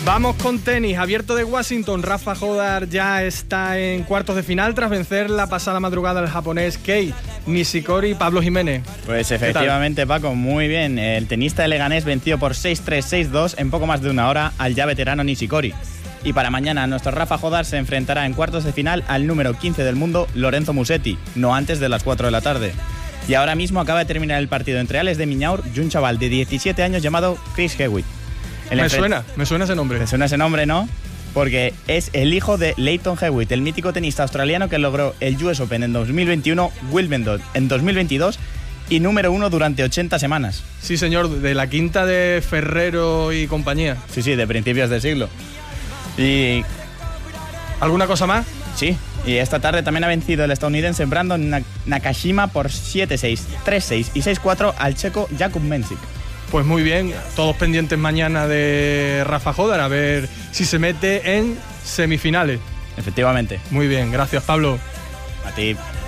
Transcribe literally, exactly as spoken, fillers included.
Vamos con tenis. Abierto de Washington, Rafa Jodar ya está en cuartos de final tras vencer la pasada madrugada al japonés Kei Nishikori. Pablo Jiménez. Pues efectivamente, Paco, muy bien. El tenista de Leganés venció por seis tres seis dos en poco más de una hora al ya veterano Nishikori. Y para mañana nuestro Rafa Jodar se enfrentará en cuartos de final al número quince del mundo, Lorenzo Musetti, no antes de las cuatro de la tarde. Y ahora mismo acaba de terminar el partido entre Alex de Minaur y un chaval de diecisiete años llamado Chris Hewitt. Me enfrent... suena, me suena ese nombre. Me suena ese nombre, ¿no? Porque es el hijo de Lleyton Hewitt, el mítico tenista australiano que logró el U S Open en dos mil veintiuno, Wimbledon en dos mil veintidós y número uno durante ochenta semanas. Sí, señor, de la quinta de Ferrero y compañía. Sí, sí, de principios del siglo. Y... ¿alguna cosa más? Sí, y esta tarde también ha vencido el estadounidense Brandon Nakashima por siete seis, tres seis y seis cuatro al checo Jakub Mensik. Pues muy bien, todos pendientes mañana de Rafa Jodar, a ver si se mete en semifinales. Efectivamente. Muy bien, gracias Pablo. A ti.